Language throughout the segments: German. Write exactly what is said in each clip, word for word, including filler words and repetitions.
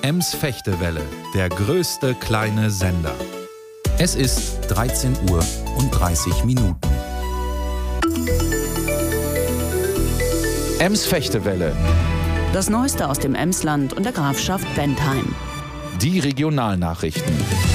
Ems-Fechtewelle, der größte kleine Sender. Es ist dreizehn Uhr und dreißig Minuten. Ems-Fechtewelle. Das Neueste aus dem Emsland und der Grafschaft Bentheim. Die Regionalnachrichten.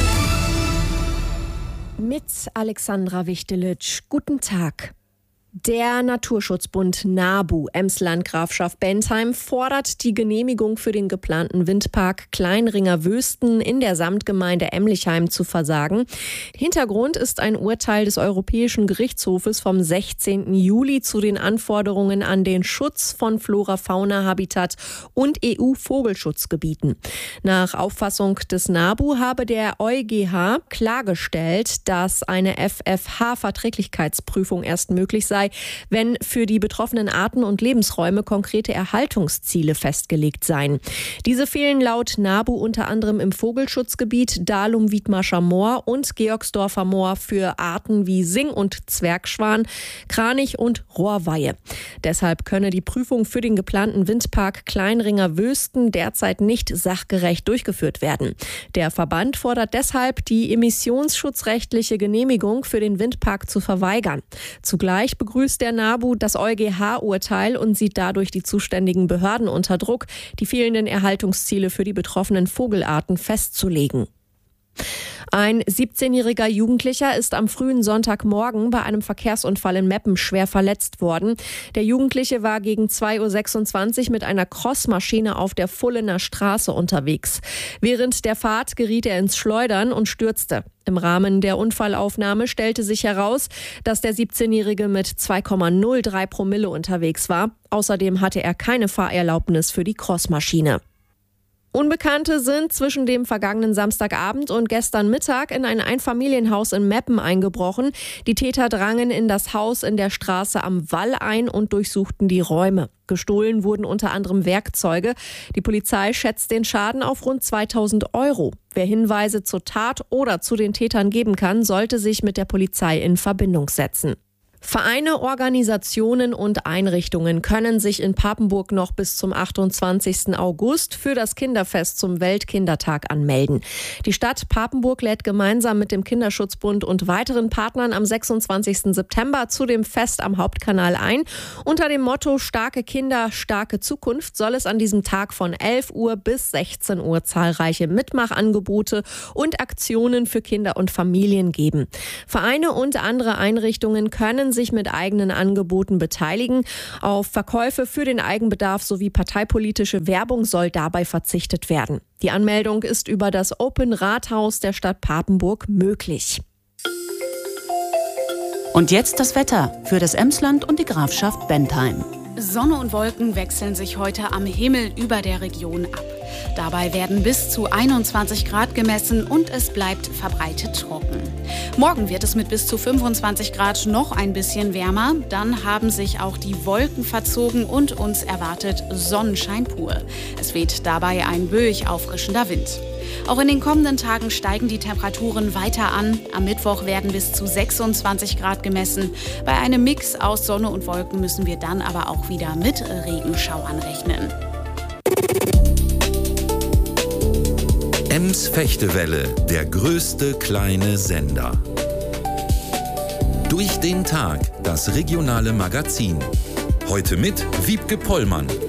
Mit Alexandra Wichtelitsch. Guten Tag. Der Naturschutzbund NABU Emsland Grafschaft Bentheim fordert die Genehmigung für den geplanten Windpark Kleinringer Wösten in der Samtgemeinde Emlichheim zu versagen. Hintergrund ist ein Urteil des Europäischen Gerichtshofes vom sechzehnten Juli zu den Anforderungen an den Schutz von Flora-Fauna-Habitat und E U-Vogelschutzgebieten. Nach Auffassung des NABU habe der EuGH klargestellt, dass eine F F H-Verträglichkeitsprüfung erst möglich sei, wenn für die betroffenen Arten und Lebensräume konkrete Erhaltungsziele festgelegt seien. Diese fehlen laut NABU unter anderem im Vogelschutzgebiet Dalum-Wiedmarscher Moor und Georgsdorfer Moor für Arten wie Sing- und Zwergschwan, Kranich und Rohrweihe. Deshalb könne die Prüfung für den geplanten Windpark Kleinringer Wösten derzeit nicht sachgerecht durchgeführt werden. Der Verband fordert deshalb, die emissionsschutzrechtliche Genehmigung für den Windpark zu verweigern. Zugleich begrüßt der NABU das EuGH-Urteil und sieht dadurch die zuständigen Behörden unter Druck, die fehlenden Erhaltungsziele für die betroffenen Vogelarten festzulegen. Ein siebzehnjähriger Jugendlicher ist am frühen Sonntagmorgen bei einem Verkehrsunfall in Meppen schwer verletzt worden. Der Jugendliche war gegen zwei Uhr sechsundzwanzig mit einer Crossmaschine auf der Fullener Straße unterwegs. Während der Fahrt geriet er ins Schleudern und stürzte. Im Rahmen der Unfallaufnahme stellte sich heraus, dass der siebzehnjährige mit zwei Komma null drei Promille unterwegs war. Außerdem hatte er keine Fahrerlaubnis für die Crossmaschine. Unbekannte sind zwischen dem vergangenen Samstagabend und gestern Mittag in ein Einfamilienhaus in Meppen eingebrochen. Die Täter drangen in das Haus in der Straße am Wall ein und durchsuchten die Räume. Gestohlen wurden unter anderem Werkzeuge. Die Polizei schätzt den Schaden auf rund zweitausend Euro. Wer Hinweise zur Tat oder zu den Tätern geben kann, sollte sich mit der Polizei in Verbindung setzen. Vereine, Organisationen und Einrichtungen können sich in Papenburg noch bis zum achtundzwanzigsten August für das Kinderfest zum Weltkindertag anmelden. Die Stadt Papenburg lädt gemeinsam mit dem Kinderschutzbund und weiteren Partnern am sechsundzwanzigsten September zu dem Fest am Hauptkanal ein. Unter dem Motto Starke Kinder, starke Zukunft soll es an diesem Tag von elf Uhr bis sechzehn Uhr zahlreiche Mitmachangebote und Aktionen für Kinder und Familien geben. Vereine und andere Einrichtungen können sich mit eigenen Angeboten beteiligen. Auf Verkäufe für den Eigenbedarf sowie parteipolitische Werbung soll dabei verzichtet werden. Die Anmeldung ist über das Open Rathaus der Stadt Papenburg möglich. Und jetzt das Wetter für das Emsland und die Grafschaft Bentheim. Sonne und Wolken wechseln sich heute am Himmel über der Region ab. Dabei werden bis zu einundzwanzig Grad gemessen und es bleibt verbreitet trocken. Morgen wird es mit bis zu fünfundzwanzig Grad noch ein bisschen wärmer. Dann haben sich auch die Wolken verzogen und uns erwartet Sonnenschein pur. Es weht dabei ein böig auffrischender Wind. Auch in den kommenden Tagen steigen die Temperaturen weiter an. Am Mittwoch werden bis zu sechsundzwanzig Grad gemessen. Bei einem Mix aus Sonne und Wolken müssen wir dann aber auch wieder mit Regenschauern rechnen. Ems-Fechtewelle, der größte kleine Sender. Durch den Tag, das regionale Magazin. Heute mit Wiebke Pollmann.